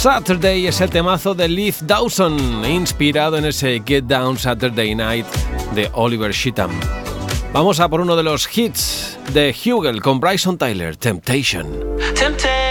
Saturday es el temazo de Leif Dawson, inspirado en ese Get Down Saturday Night de Oliver Sheetham. Vamos a por uno de los hits de Hugel con Bryson Tyler, Temptation.